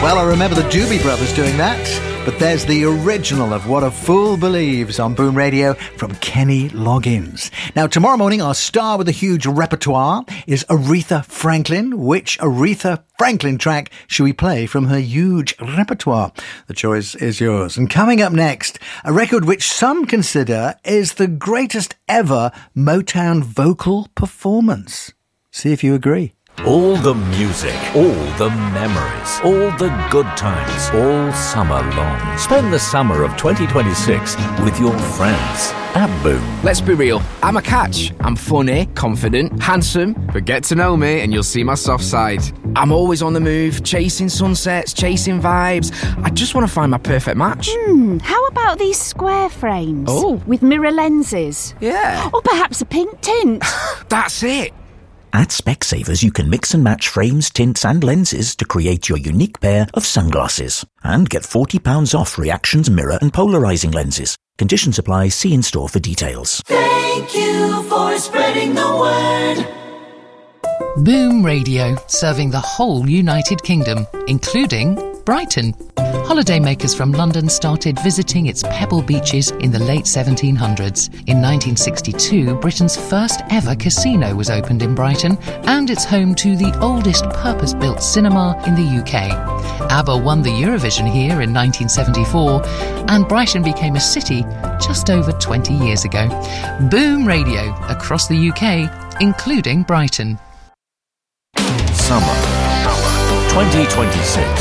Well, I remember the Doobie Brothers doing that, but there's the original of What a Fool Believes on Boom Radio from Kenny Loggins. Now, tomorrow morning, our star with a huge repertoire is Aretha Franklin. Which Aretha Franklin track should we play from her huge repertoire? The choice is yours. And coming up next, a record which some consider is the greatest ever Motown vocal performance. See if you agree. All the music, all the memories, all the good times, all summer long. Spend the summer of 2026 with your friends at Boom. Let's be real, I'm a catch. I'm funny, confident, handsome, but get to know me and you'll see my soft side. I'm always on the move, chasing sunsets, chasing vibes. I just want to find my perfect match. How about these square frames? Oh. With mirror lenses? Yeah. Or perhaps a pink tint? That's it. At Specsavers, you can mix and match frames, tints and lenses to create your unique pair of sunglasses. And get £40 off Reactions mirror and polarising lenses. Conditions apply. See in-store for details. Thank you for spreading the word. Boom Radio, serving the whole United Kingdom, including Brighton. Holidaymakers from London started visiting its pebble beaches in the late 1700s. In 1962, Britain's first ever casino was opened in Brighton, and it's home to the oldest purpose-built cinema in the UK. ABBA won the Eurovision here in 1974, and Brighton became a city just over 20 years ago. Boom Radio, across the UK, including Brighton. Summer 2026